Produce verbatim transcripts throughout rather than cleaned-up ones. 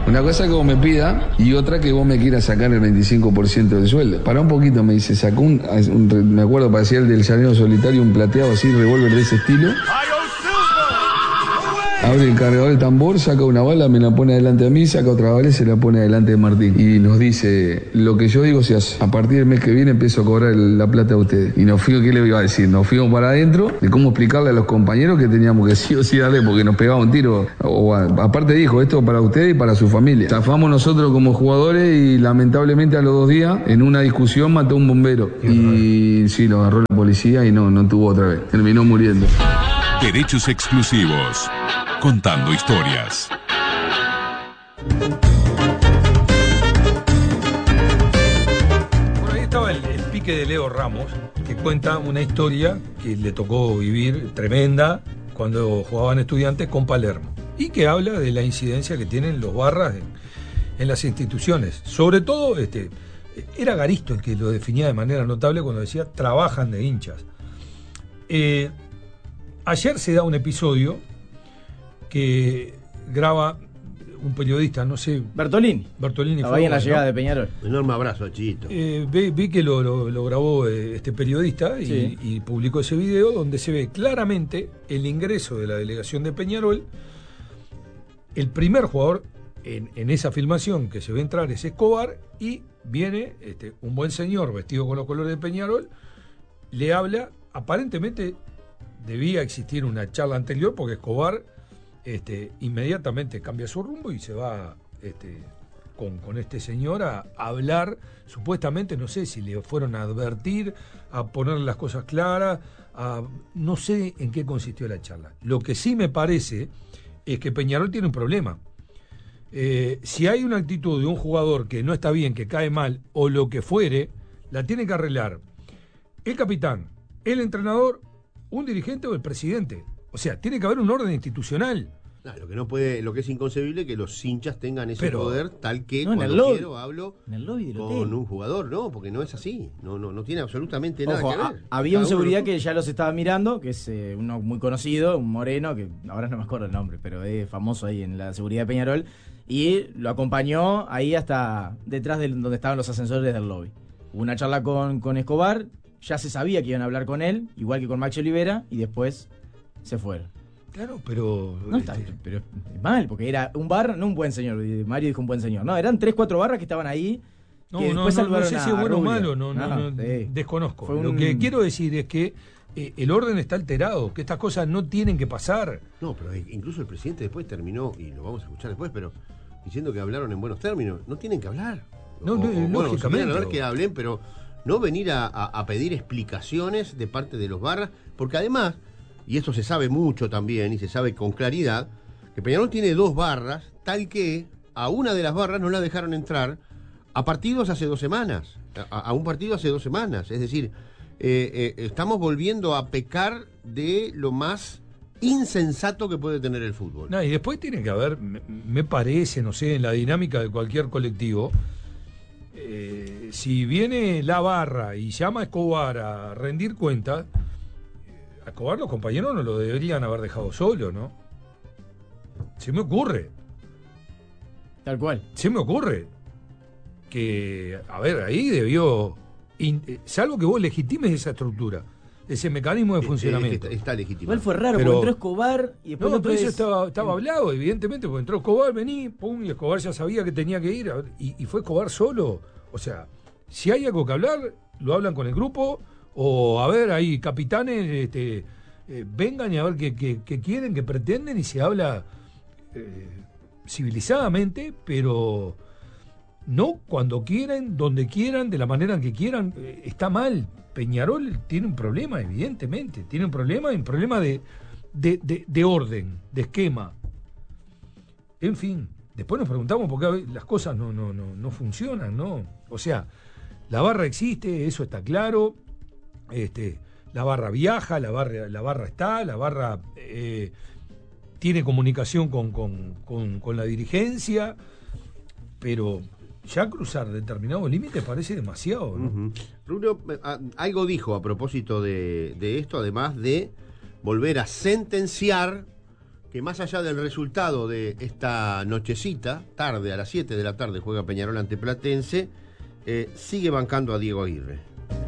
Una cosa que vos me pida y otra que vos me quieras sacar el veinticinco por ciento del sueldo. Para un poquito, me dice, sacó un, un me acuerdo, parecía el del llanero solitario, un plateado así, revólver de ese estilo. Abre el cargador del tambor, saca una bala, me la pone adelante a mí, saca otra bala y se la pone adelante de Martín. Y nos dice, lo que yo digo se hace. A partir del mes que viene empiezo a cobrar el, la plata a ustedes. Y nos fuimos, ¿qué le iba a decir? Nos fuimos para adentro de cómo explicarle a los compañeros que teníamos que sí o sí darle porque nos pegaba un tiro. O, aparte dijo, esto para ustedes y para su familia. Zafamos nosotros como jugadores y lamentablemente a los dos días, en una discusión, mató a un bombero. Y sí, lo agarró la policía y no, no tuvo otra vez. Terminó muriendo. Derechos exclusivos. Contando historias. Bueno, ahí estaba el, el pique de Leo Ramos, que cuenta una historia que le tocó vivir tremenda cuando jugaban Estudiantes con Palermo. Y que habla de la incidencia que tienen los barras en, en las instituciones. Sobre todo, este, era Garisto el que lo definía de manera notable cuando decía trabajan de hinchas. Eh, ayer se da un episodio que graba un periodista, no sé... Bertolini. Bertolini. Estaba ahí en la llegada, ¿no?, de Peñarol. Un enorme abrazo, Chito. Eh, vi, vi que lo, lo, lo grabó eh, este periodista y, sí. y publicó ese video donde se ve claramente el ingreso de la delegación de Peñarol. El primer jugador en, en esa filmación que se ve entrar es Escobar y viene este, un buen señor vestido con los colores de Peñarol, le habla, aparentemente debía existir una charla anterior porque Escobar... Este, inmediatamente cambia su rumbo y se va este, con, con este señor a, a hablar, supuestamente, no sé si le fueron a advertir, a poner las cosas claras, a, no sé en qué consistió la charla. Lo que sí me parece es que Peñarol tiene un problema. Eh, si hay una actitud de un jugador que no está bien, que cae mal, o lo que fuere, la tiene que arreglar el capitán, el entrenador, un dirigente o el presidente. O sea, tiene que haber un orden institucional. Claro, lo que no puede, lo que es inconcebible es que los hinchas tengan ese Pero, poder tal que no, cuando quiero hablo en el lobby del con hotel. un jugador, no, porque no es así, no, no, no tiene absolutamente Ojo, nada que ver. A, había un seguridad que ya los estaba mirando, que es eh, uno muy conocido, un moreno, que ahora no me acuerdo el nombre, pero es famoso ahí en la seguridad de Peñarol, y lo acompañó ahí hasta detrás de donde estaban los ascensores del lobby. Hubo una charla con, con Escobar, ya se sabía que iban a hablar con él, igual que con Maxi Olivera, y después se fueron. Claro, pero... No, está, este... pero es mal, porque era un bar, no un buen señor, Mario dijo un buen señor. No, eran tres, cuatro barras que estaban ahí. No, que no, después no, no sé si es bueno o malo, no, no, no, no sí. desconozco. Fue Lo un... que quiero decir es que eh, el orden está alterado, que estas cosas no tienen que pasar. No, pero incluso el presidente después terminó, y lo vamos a escuchar después, pero diciendo que hablaron en buenos términos. No tienen que hablar. No, o, no, o, bueno, lógicamente. Si hablar que hablen, pero no venir a, a, a pedir explicaciones de parte de los barras, porque además... Y esto se sabe mucho también, y se sabe con claridad, que Peñarol tiene dos barras, tal que a una de las barras no la dejaron entrar a partidos hace dos semanas, a, a un partido hace dos semanas. Es decir, eh, eh, estamos volviendo a pecar de lo más insensato que puede tener el fútbol. No, y después tiene que haber, me, me parece, no sé, en la dinámica de cualquier colectivo, eh, si viene la barra y llama a Escobar a rendir cuentas, a Escobar los compañeros no lo deberían haber dejado solo, ¿no? Se me ocurre. Tal cual. Se me ocurre que, a ver, ahí debió, in, eh, salvo que vos legitimes esa estructura, ese mecanismo de funcionamiento. Está, está legítimo. Igual fue raro, pero, porque entró Escobar y después... No, pero eso estaba, estaba hablado, evidentemente, porque entró Escobar, vení, pum, y Escobar ya sabía que tenía que ir, y, y fue Escobar solo. O sea, si hay algo que hablar, lo hablan con el grupo... O, a ver, hay capitanes, este, eh, vengan y a ver qué, qué, qué quieren, qué pretenden, y se habla eh, civilizadamente, pero no cuando quieran, donde quieran, de la manera en que quieran. Eh, está mal. Peñarol tiene un problema, evidentemente. Tiene un problema, un problema de, de, de, de orden, de esquema. En fin, después nos preguntamos por qué las cosas no, no, no, no funcionan, ¿no? O sea, la barra existe, eso está claro. Este, la barra viaja, la barra, la barra está, la barra eh, tiene comunicación con, con, con, con la dirigencia, pero ya cruzar determinados límites parece demasiado, ¿no? Uh-huh. Rubio, algo dijo a propósito de, de esto, además de volver a sentenciar que más allá del resultado de esta nochecita, tarde, a las siete de la tarde juega Peñarol ante Platense, eh, sigue bancando a Diego Aguirre.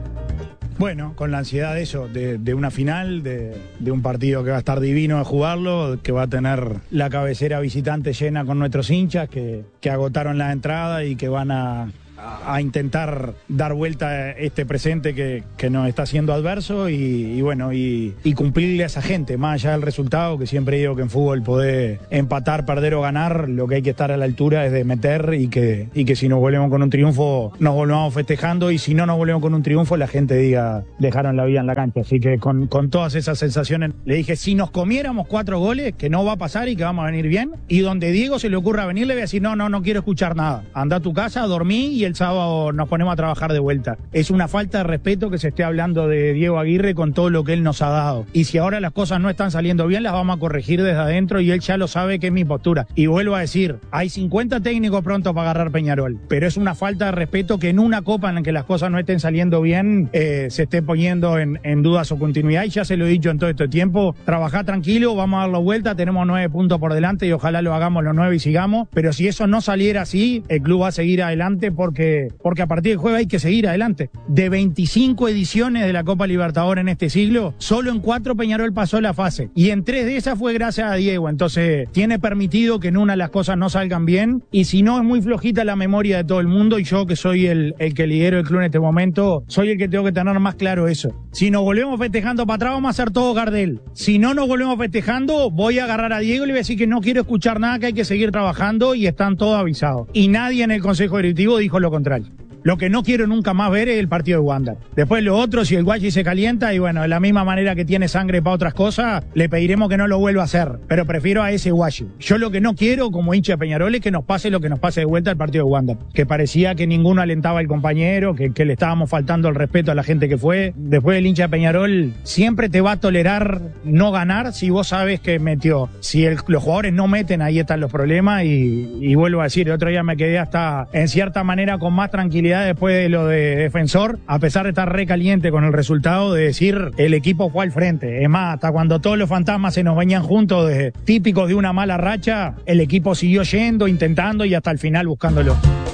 Bueno, con la ansiedad de eso, de, de una final, de, de un partido que va a estar divino de jugarlo, que va a tener la cabecera visitante llena con nuestros hinchas, que, que agotaron la entrada y que van a, a intentar dar vuelta a este presente que, que nos está siendo adverso y, y bueno, y, y cumplirle a esa gente, más allá del resultado, que siempre digo que en fútbol poder empatar, perder o ganar, lo que hay que estar a la altura es de meter y que, y que si nos volvemos con un triunfo, nos volvamos festejando y si no nos volvemos con un triunfo, la gente diga, dejaron la vida en la cancha. Así que con, con todas esas sensaciones, le dije, si nos comiéramos cuatro goles, que no va a pasar y que vamos a venir bien, y donde Diego se le ocurra venir, le voy a decir, no, no, no quiero escuchar nada. Anda a tu casa, dormí y el sábado nos ponemos a trabajar de vuelta. Es una falta de respeto que se esté hablando de Diego Aguirre con todo lo que él nos ha dado. Y si ahora las cosas no están saliendo bien, las vamos a corregir desde adentro y él ya lo sabe que es mi postura. Y vuelvo a decir, hay cincuenta técnicos prontos para agarrar Peñarol, pero es una falta de respeto que en una copa en la que las cosas no estén saliendo bien, eh, se esté poniendo en, en duda su continuidad. Y ya se lo he dicho en todo este tiempo, trabajá tranquilo, vamos a darlo vuelta, tenemos nueve puntos por delante y ojalá lo hagamos los nueve y sigamos. Pero si eso no saliera así, el club va a seguir adelante porque, porque a partir del jueves hay que seguir adelante. De veinticinco ediciones de la Copa Libertadores en este siglo, solo en cuatro Peñarol pasó la fase. Y en tres de esas fue gracias a Diego. Entonces, tiene permitido que en una las cosas no salgan bien. Y si no, es muy flojita la memoria de todo el mundo. Y yo, que soy el, el que lidero el club en este momento, soy el que tengo que tener más claro eso. Si nos volvemos festejando para atrás, vamos a hacer todo Gardel. Si no nos volvemos festejando, voy a agarrar a Diego y le voy a decir que no quiero escuchar nada, que hay que seguir trabajando y están todos avisados. Y nadie en el Consejo Directivo dijo lo contrario. Lo que no quiero nunca más ver es el partido de Wander. Después lo otro, si el Guachi se calienta y bueno, de la misma manera que tiene sangre para otras cosas, le pediremos que no lo vuelva a hacer. Pero prefiero a ese Guachi. Yo lo que no quiero como hincha de Peñarol es que nos pase lo que nos pase de vuelta al partido de Wander. Que parecía que ninguno alentaba al compañero, que, que le estábamos faltando el respeto a la gente que fue. Después el hincha de Peñarol siempre te va a tolerar no ganar si vos sabes que metió. Si el, los jugadores no meten, ahí están los problemas y, y vuelvo a decir, el otro día me quedé hasta en cierta manera con más tranquilidad después de lo de Defensor, a pesar de estar recaliente con el resultado, de decir el equipo fue al frente. Es más, hasta cuando todos los fantasmas se nos venían juntos, de, típicos de una mala racha, el equipo siguió yendo, intentando y hasta el final buscándolo.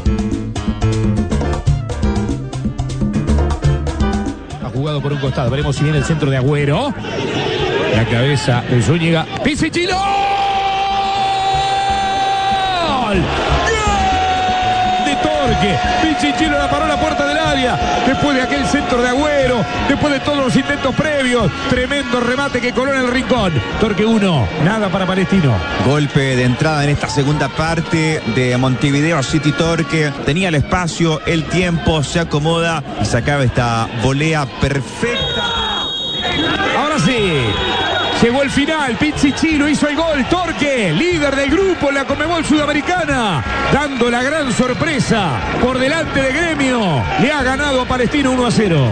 Ha jugado por un costado, veremos si viene el centro de Agüero. La cabeza de Zúñiga. ¡Pisichilo! ¡Gol! Torque, Pichichilo la paró a la puerta del área, después de aquel centro de Agüero, después de todos los intentos previos, tremendo remate que coló en el rincón. Torque uno, nada para Palestino. Golpe de entrada en esta segunda parte de Montevideo City Torque, tenía el espacio, el tiempo, se acomoda y sacaba esta volea perfecta. Ahora sí. Llegó el final, Pichichilo hizo el gol, Torque, líder del grupo en la Conmebol Sudamericana, dando la gran sorpresa por delante de Gremio, le ha ganado a Palestino uno a cero.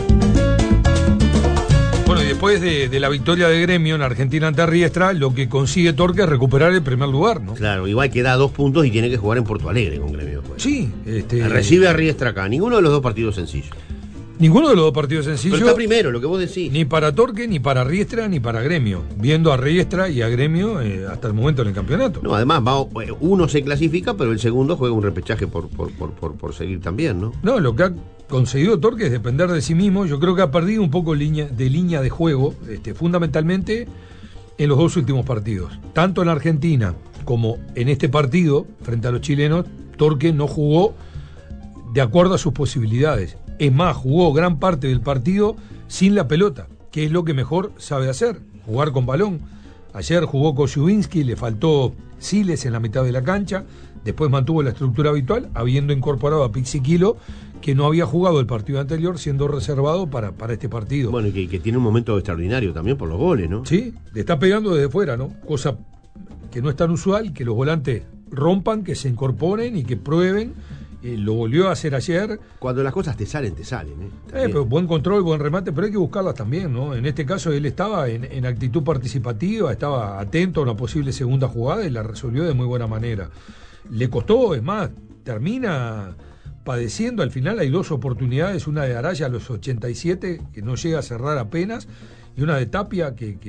Bueno, y después de, de la victoria de Gremio en Argentina ante Riestra, lo que consigue Torque es recuperar el primer lugar, ¿no? Claro, igual queda dos puntos y tiene que jugar en Porto Alegre con Gremio. Pues. Sí. Este... Recibe a Riestra acá, ninguno de los dos partidos sencillos. Ninguno de los dos partidos sencillos. Pero está primero, lo que vos decís. Ni para Torque, ni para Riestra, ni para Gremio. Viendo a Riestra y a Gremio eh, hasta el momento en el campeonato. No, además, va, uno se clasifica, pero el segundo juega un repechaje por, por, por, por, por seguir también, ¿no? No, lo que ha conseguido Torque es depender de sí mismo. Yo creo que ha perdido un poco línea, de línea de juego, este, fundamentalmente en los dos últimos partidos. Tanto en Argentina como en este partido, frente a los chilenos, Torque no jugó de acuerdo a sus posibilidades. Es más, jugó gran parte del partido sin la pelota, que es lo que mejor sabe hacer, jugar con balón. Ayer jugó Kosciuszynski, le faltó Siles en la mitad de la cancha, después mantuvo la estructura habitual, habiendo incorporado a Pichichilo, que no había jugado el partido anterior, siendo reservado para, para este partido. Bueno, y que, que tiene un momento extraordinario también por los goles, ¿no? Sí, le está pegando desde fuera, ¿no? Cosa que no es tan usual, que los volantes rompan, que se incorporen y que prueben. Eh, lo volvió a hacer ayer. Cuando las cosas te salen, te salen. ¿eh? Eh, pero buen control, buen remate, pero hay que buscarlas también, ¿no? En este caso él estaba en, en actitud participativa, estaba atento a una posible segunda jugada y la resolvió de muy buena manera. Le costó, es más, termina padeciendo, al final hay dos oportunidades, una de Araya a los ochenta y siete, que no llega a cerrar apenas, y una de Tapia que, que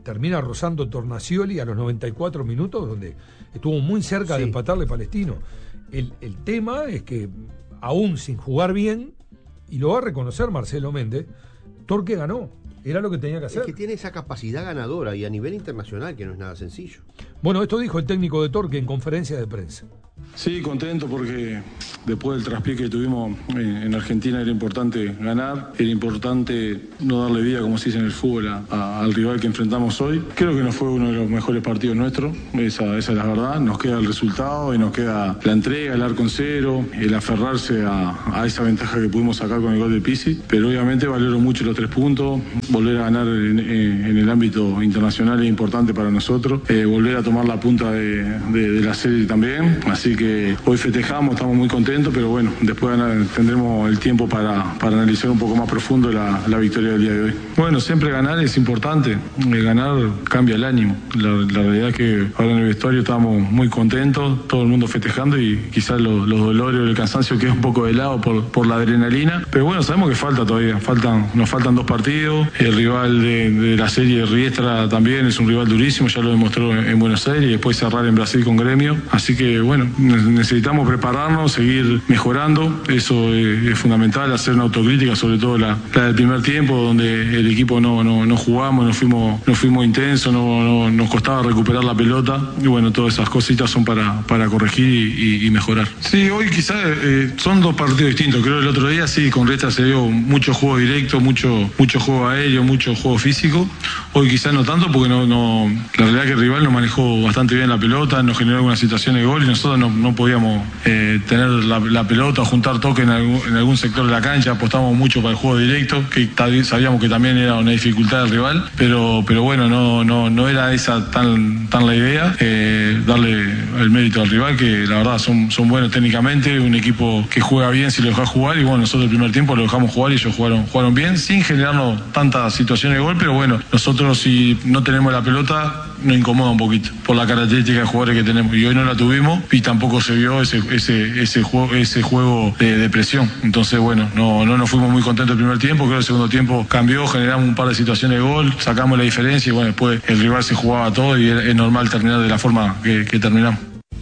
termina rozando Tornacioli a los noventa y cuatro minutos, donde estuvo muy cerca sí. de empatarle Palestino. El, el tema es que, aún sin jugar bien, y lo va a reconocer Marcelo Méndez, Torque ganó. Era lo que tenía que hacer. Es que tiene esa capacidad ganadora y a nivel internacional, que no es nada sencillo. Bueno, esto dijo el técnico de Torque en conferencia de prensa. Sí, contento porque después del traspié que tuvimos en Argentina era importante ganar, era importante no darle vida, como se dice en el fútbol, a, a, al rival que enfrentamos hoy. Creo que no fue uno de los mejores partidos nuestros, esa, esa es la verdad. Nos queda el resultado y nos queda la entrega, el arco en cero, el aferrarse a, a esa ventaja que pudimos sacar con el gol de Pizzi. Pero obviamente valoro mucho los tres puntos, volver a ganar en, en el ámbito internacional es importante para nosotros, eh, volver a tomar la punta de, de, de la serie también. Así que hoy festejamos, estamos muy contentos, pero bueno, después tendremos el tiempo para, para analizar un poco más profundo la, la victoria del día de hoy. Bueno, siempre ganar es importante, el ganar cambia el ánimo. La, la realidad es que ahora en el vestuario estamos muy contentos, todo el mundo festejando y quizás los, los dolores o el cansancio queda un poco de lado por, por la adrenalina, pero bueno, sabemos que falta todavía, faltan, nos faltan dos partidos, el rival de, de la serie Riestra también es un rival durísimo, ya lo demostró en, en Buenos Aires y después cerrar en Brasil con Gremio, así que bueno, necesitamos prepararnos, seguir mejorando, eso es, es fundamental, hacer una autocrítica, sobre todo la, la del primer tiempo, donde el equipo no, no, no jugamos, no fuimos, no fuimos intensos, no, no, nos costaba recuperar la pelota, y bueno, todas esas cositas son para, para corregir y, y, y mejorar. Sí, hoy quizás eh, son dos partidos distintos, creo que el otro día sí, con Riestra se dio mucho juego directo, mucho, mucho juego aéreo, mucho juego físico, hoy quizás no tanto, porque no, no, la realidad es que el rival nos manejó bastante bien la pelota, nos generó alguna situación de gol y nosotros no, no podíamos eh, tener la, la pelota o juntar toque en algún, en algún sector de la cancha, apostamos mucho para el juego directo, que sabíamos que también era una dificultad del rival, pero, pero bueno, no, no, no era esa tan, tan la idea, eh, darle el mérito al rival, que la verdad son, son buenos técnicamente, un equipo que juega bien si lo dejas jugar, y bueno, nosotros el primer tiempo lo dejamos jugar y ellos jugaron, jugaron bien, sin generarnos tantas situaciones de gol, pero bueno, nosotros si no tenemos la pelota nos incomoda un poquito por la característica de jugadores que tenemos, y hoy no la tuvimos y tampoco se vio ese, ese, ese juego, ese juego de, de presión. Entonces bueno, no, no nos fuimos muy contentos el primer tiempo, creo que el segundo tiempo cambió, generamos un par de situaciones de gol, sacamos la diferencia y bueno, después el rival se jugaba todo y es normal terminar de la forma que, que terminamos.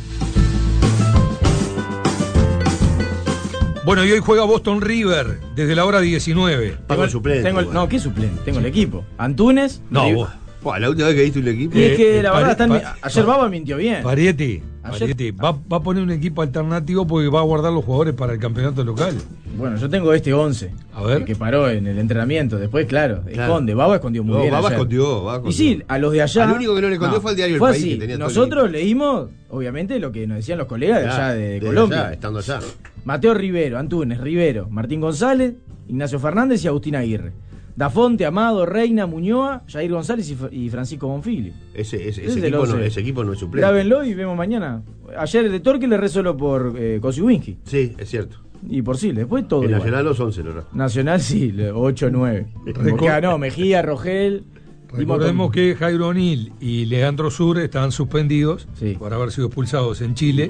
Bueno, y hoy juega Boston River desde la hora diecinueve. Tengo el suplente. Tengo el, no, ¿qué suplente? Tengo sí. el equipo. Antunes. No, vos. Bueno, la última vez que viste un equipo. Y es que eh, la verdad, Pari, están, pa, ayer pa, Baba mintió bien. Parietti, Parietti va, va a poner un equipo alternativo porque va a guardar los jugadores para el campeonato local. Bueno, yo tengo este once. A ver. Que paró en el entrenamiento. Después, claro, claro. esconde. Baba escondió muy no, bien. Baba ayer. escondió, Baba escondió. Y sí, a los de allá. Al único que no le escondió no, fue al diario El País. Así. Que tenía Nosotros leímos, obviamente, lo que nos decían los colegas de allá de, de, de Colombia. Allá, estando allá. Mateo Rivero, Antunes, Rivero, Martín González, Ignacio Fernández y Agustín Aguirre. Dafonte, Amado, Reina, Muñoa, Jair González y, y Francisco Bonfilio. Ese, ese, ese, equipo no, ese equipo no es suplente. Grábenlo y vemos mañana. Ayer de Torque le re solo por eh, Kosiwinski. Sí, es cierto. Y por sí, después todo. El igual. Nacional los once, ¿no? Nacional sí, ocho nueve. Porque ganó Mejía, Rogel. Recordemos que Jairo O'Neill y Leandro Sur estaban suspendidos sí. por haber sido expulsados en Chile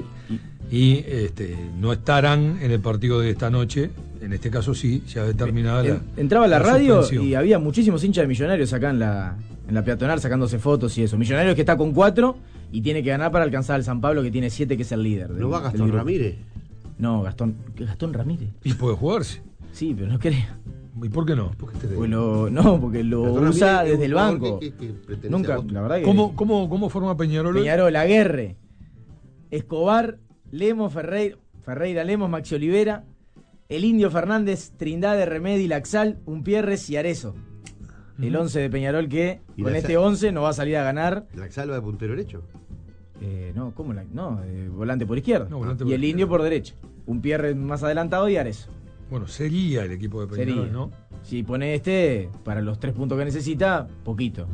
y este, no estarán en el partido de esta noche. En este caso sí, ya determinada la. Entraba a la, la radio suspensión. Y había muchísimos hinchas de Millonarios acá en la, en la peatonal sacándose fotos y eso. Millonarios que está con cuatro y tiene que ganar para alcanzar al San Pablo que tiene siete, que es el líder. ¿No va Gastón Ramírez? No, Gastón, Gastón Ramírez. Y puede jugarse. Sí, pero no creo. ¿Y por qué no? ¿Por qué te pues lo, no, porque lo usa desde el banco. ¿Qué, qué, qué Nunca, la verdad que. ¿Cómo, cómo, cómo forma Peñarol? Peñarol, Aguerre, Escobar, Lemos, Ferreira, Ferreira, Lemos, Maxi Olivera, el Indio Fernández, Trindade, Remedi, Laxal, Umpierres y Arezzo. Uh-huh. El once de Peñarol que con Laxal, este once no va a salir a ganar. ¿Laxal va de puntero derecho? Eh, no, ¿cómo la, no, eh, volante por izquierda. No, volante por y el izquierda. Indio por derecha. Umpierres más adelantado y Arezzo. Bueno, sería el equipo de Peñarol, sería. ¿No? Si pone este, para los tres puntos que necesita, poquito.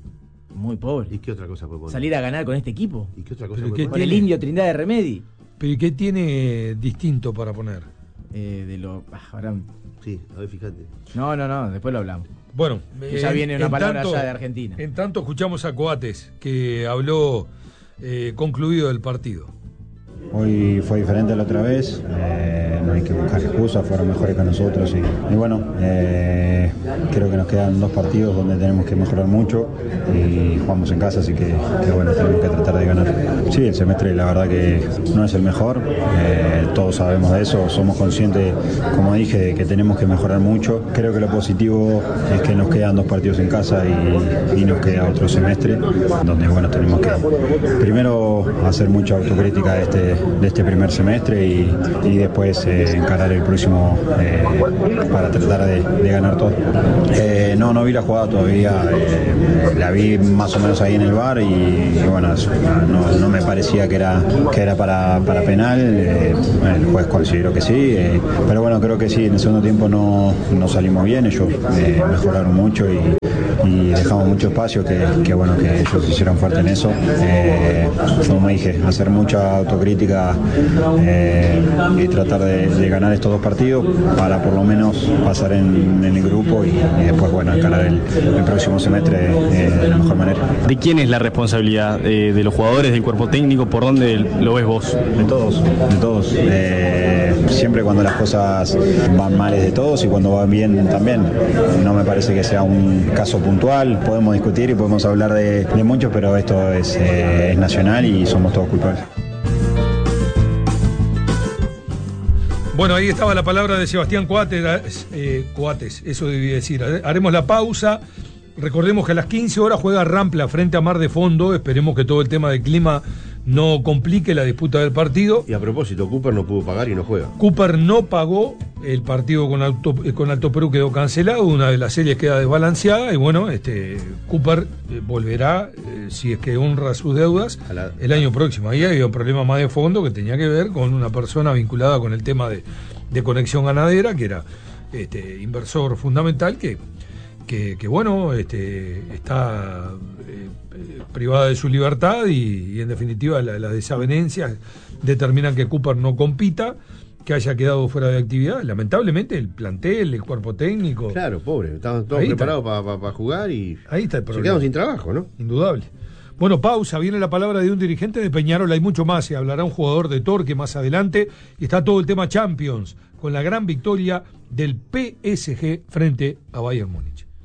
Muy pobre. ¿Y qué otra cosa puede poner? Salir a ganar con este equipo. ¿Y qué otra cosa puede poner? Con el Indio Trindade de Remedi. ¿Pero qué tiene distinto para poner? Eh, de lo... Ah, ahora... Sí, a ver, fíjate. No, no, no, después lo hablamos. Bueno, que ya viene una palabra tanto, allá de Argentina. En tanto escuchamos a Coates, que habló eh, concluido del partido. hoy fue diferente a la otra vez, eh, no hay que buscar excusas, fueron mejores que nosotros y, y bueno, eh, creo que nos quedan dos partidos donde tenemos que mejorar mucho y jugamos en casa, así que, que bueno, tenemos que tratar de ganar. Sí, el semestre la verdad que no es el mejor, eh, todos sabemos de eso, somos conscientes, como dije, de que tenemos que mejorar mucho. Creo que lo positivo es que nos quedan dos partidos en casa y, y nos queda otro semestre, donde bueno, tenemos que primero hacer mucha autocrítica de este, de este primer semestre y, y después eh, encarar el próximo eh, para tratar de, de ganar todo. Eh, no, no vi la jugada todavía, eh, la vi más o menos ahí en el bar y, y bueno, no, no me parecía que era, que era para, para penal, eh, el juez consideró que sí, eh, pero bueno, creo que sí, en el segundo tiempo no, no salimos bien, ellos eh, mejoraron mucho y, y dejamos mucho espacio, que, que bueno, que ellos se hicieron fuerte en eso. Eh, como dije, hacer mucha autocrítica eh, y tratar de, de ganar estos dos partidos para por lo menos pasar en, en el grupo y, y después bueno, encarar el, el próximo semestre eh, de la mejor manera. ¿De quién es la responsabilidad? Eh, ¿De los jugadores, del cuerpo técnico? ¿Por dónde lo ves vos? De todos, de todos. Eh, siempre cuando las cosas van mal es de todos y cuando van bien también. No me parece que sea un caso puntual, podemos discutir y podemos hablar de, de muchos, pero esto es, eh, es nacional y somos todos culpables. Bueno, ahí estaba la palabra de Sebastián Coates, eh, Coates, eso debí decir. Haremos la pausa. Recordemos que a las quince horas juega Rampla frente a Mar de Fondo. Esperemos que todo el tema del clima no complique la disputa del partido. Y a propósito, Cooper no pudo pagar y no juega. Cooper no pagó, el partido con Alto, con Alto Perú quedó cancelado, una de las series queda desbalanceada y bueno, este Cooper eh, volverá, eh, si es que honra sus deudas, la, el año próximo. Ahí había un problema más de fondo que tenía que ver con una persona vinculada con el tema de, de Conexión Ganadera, que era este inversor fundamental, que Que, que bueno, este, está eh, eh, privada de su libertad y, y en definitiva las la desavenencias determinan que Cooper no compita, que haya quedado fuera de actividad. Lamentablemente el plantel, el cuerpo técnico. Claro, pobre, estaban todos ahí preparados para pa, pa jugar y ahí está el problema. Se quedaron sin trabajo, ¿no? Indudable. Bueno, pausa, viene la palabra de un dirigente de Peñarol, hay mucho más, se hablará un jugador de Torque más adelante, y está todo el tema Champions, con la gran victoria del P S G frente a Bayern Múnich.